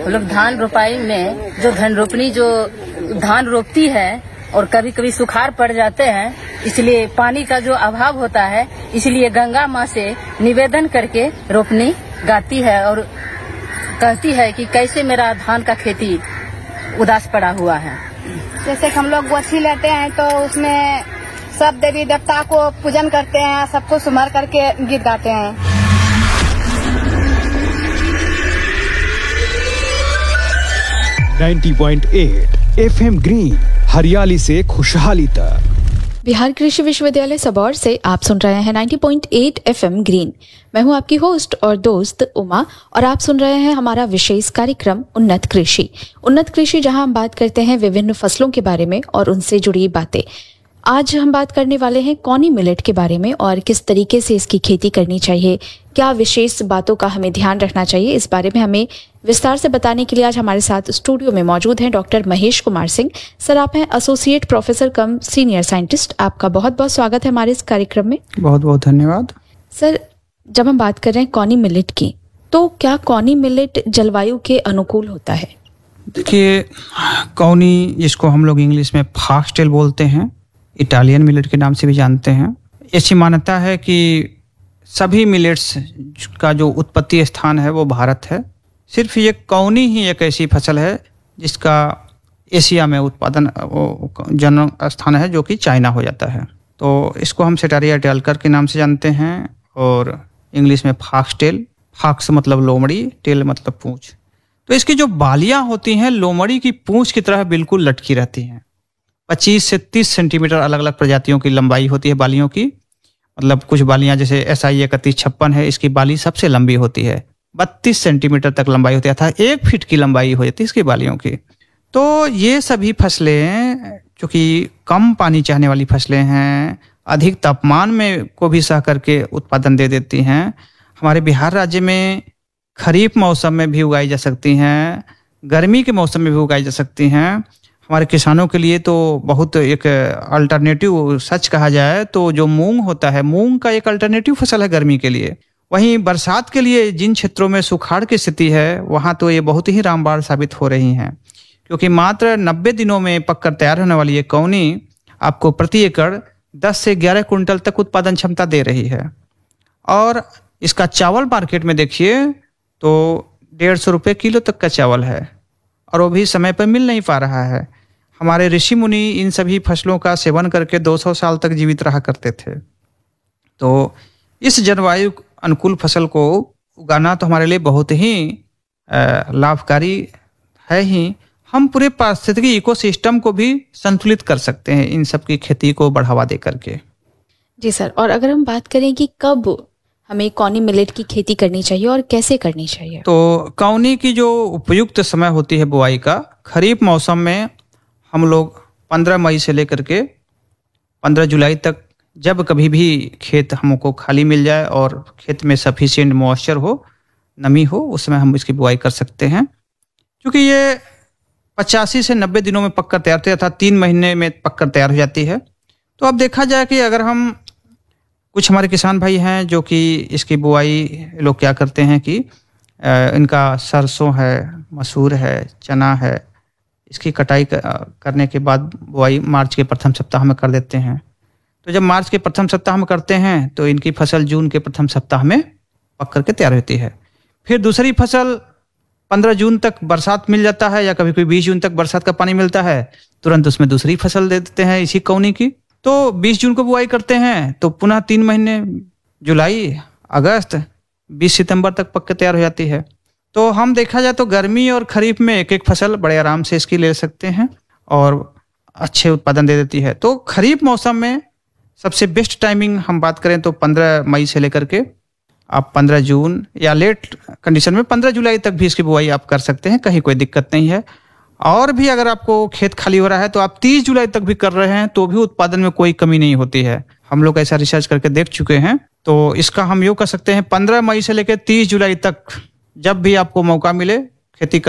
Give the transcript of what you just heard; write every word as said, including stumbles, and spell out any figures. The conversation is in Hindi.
लोग धान रोपाई में जो धन रोपनी जो धान रोपती है और कभी कभी सुखाड़ पड़ जाते हैं, इसलिए पानी का जो अभाव होता है, इसलिए गंगा माँ से निवेदन करके रोपनी गाती है और कहती है कि कैसे मेरा धान का खेती उदास पड़ा हुआ है। जैसे हम लोग गोछी लेते हैं तो उसमें सब देवी देवता को पूजन करते हैं, सबको सुमर करके गीत गाते हैं। नब्बे पॉइंट आठ एफएम ग्रीन, हरियाली से खुशहाली तक। बिहार कृषि विश्वविद्यालय सबौर से आप सुन रहे हैं नब्बे पॉइंट आठ एफएम ग्रीन। मैं हूं आपकी होस्ट और दोस्त उमा और आप सुन रहे हैं हमारा विशेष कार्यक्रम उन्नत कृषि। उन्नत कृषि जहां हम बात करते हैं विभिन्न फसलों के बारे में और उनसे जुड़ी बातें। आज हम बात करने वाले हैं कौनी मिलेट के बारे में और किस तरीके से इसकी खेती करनी चाहिए, क्या विशेष बातों का हमें ध्यान रखना चाहिए। इस बारे में हमें विस्तार से बताने के लिए आज हमारे साथ स्टूडियो में मौजूद हैं डॉक्टर महेश कुमार सिंह। सर, आप हैं एसोसिएट प्रोफेसर कम सीनियर साइंटिस्ट। आपका बहुत बहुत स्वागत है हमारे इस कार्यक्रम में। बहुत बहुत धन्यवाद। सर, जब हम बात कर रहे हैं कौनी मिलेट की, तो क्या कौनी मिलेट जलवायु के अनुकूल होता है? देखिए, कौनी जिसको हम लोग इंग्लिश में फॉक्सटेल बोलते हैं, इटालियन मिलेट के नाम से भी जानते हैं। ऐसी मान्यता है कि सभी मिलेट्स का जो उत्पत्ति स्थान है वो भारत है। सिर्फ ये कौनी ही एक ऐसी फसल है जिसका एशिया में उत्पादन जन्म स्थान है, जो कि चाइना हो जाता है। तो इसको हम सेटारिया टेलकर के नाम से जानते हैं और इंग्लिश में फॉक्सटेल। फॉक्स मतलब लोमड़ी, टेल मतलब पूंछ। तो इसकी जो बालियां होती हैं लोमड़ी की पूंछ की तरह बिल्कुल लटकी रहती हैं। पच्चीस से तीस सेंटीमीटर अलग अलग प्रजातियों की लंबाई होती है बालियों की। मतलब कुछ बालियां जैसे एस आई इकतीस छप्पन है, इसकी बाली सबसे लंबी होती है, बत्तीस सेंटीमीटर तक लंबाई होती है, अर्थात एक फीट की लंबाई हो जाती है इसकी बालियों की। तो ये सभी फसलें जो कि कम पानी चाहने वाली फसलें हैं, अधिक तापमान में को भी सह करके उत्पादन दे देती हैं। हमारे बिहार राज्य में खरीफ मौसम में भी उगाई जा सकती हैं, गर्मी के मौसम में भी उगाई जा सकती हैं। हमारे किसानों के लिए तो बहुत एक अल्टरनेटिव, सच कहा जाए तो जो मूंग होता है, मूंग का एक अल्टरनेटिव फसल है गर्मी के लिए। वहीं बरसात के लिए जिन क्षेत्रों में सुखाड़ की स्थिति है वहां तो ये बहुत ही रामबाण साबित हो रही हैं, क्योंकि मात्र नब्बे दिनों में पककर तैयार होने वाली ये कौनी आपको प्रति एकड़ दस से ग्यारह कुंटल तक उत्पादन क्षमता दे रही है। और इसका चावल मार्केट में देखिए तो डेढ़ सौ रुपये किलो तक का चावल है और वो भी समय पर मिल नहीं पा रहा है। हमारे ऋषि मुनि इन सभी फसलों का सेवन करके दो सौ साल तक जीवित रहा करते थे। तो इस जलवायु अनुकूल फसल को उगाना तो हमारे लिए बहुत ही लाभकारी है ही। हम पूरे पारिस्थितिकी इकोसिस्टम को भी संतुलित कर सकते हैं इन सब की खेती को बढ़ावा दे करके। जी सर, और अगर हम बात करें कि कब हमें कौनी मिलेट की खेती करनी चाहिए और कैसे करनी चाहिए, तो कौनी की जो उपयुक्त समय होती है बुआई का, खरीफ मौसम में हम लोग पंद्रह मई से लेकर के पंद्रह जुलाई तक, जब कभी भी खेत हमको खाली मिल जाए और खेत में सफिशिएंट मॉइस्चर हो, नमी हो, उस समय हम इसकी बुआई कर सकते हैं। क्योंकि ये पचासी से नब्बे दिनों में पककर तैयार होती है, अर्थात तीन महीने में पककर तैयार हो जाती है। तो अब देखा जाए कि अगर हम, कुछ हमारे किसान भाई हैं जो कि इसकी बुआई लोग क्या करते हैं कि इनका सरसों है, मसूर है, चना है, इसकी कटाई करने के बाद बुआई मार्च के प्रथम सप्ताह में कर देते हैं। तो जब मार्च के प्रथम सप्ताह में करते हैं तो इनकी फसल जून के प्रथम सप्ताह में पक करके तैयार होती है। फिर दूसरी फसल पंद्रह जून तक बरसात मिल जाता है या कभी कभी बीस जून तक बरसात का पानी मिलता है, तुरंत उसमें दूसरी फसल दे देते हैं इसी कौनी की। तो बीस जून को बुआई करते हैं तो पुनः तीन महीने जुलाई, अगस्त, बीस सितंबर तक पक के तैयार हो जाती है। तो हम देखा जाए तो गर्मी और खरीफ में एक एक फसल बड़े आराम से इसकी ले सकते हैं और अच्छे उत्पादन दे देती है। तो खरीफ मौसम में सबसे बेस्ट टाइमिंग हम बात करें तो पंद्रह मई से लेकर के आप पंद्रह जून या लेट कंडीशन में पंद्रह जुलाई तक भी इसकी बुआई आप कर सकते हैं, कहीं कोई दिक्कत नहीं है। और भी अगर आपको खेत खाली हो रहा है तो आप तीस जुलाई तक भी कर रहे हैं तो भी उत्पादन में कोई कमी नहीं होती है। हम लोग ऐसा रिसर्च करके देख चुके हैं। तो इसका हम यूँ कर सकते हैं पंद्रह मई से लेकर तीस जुलाई तक जब भी आपको मौका मिले खेती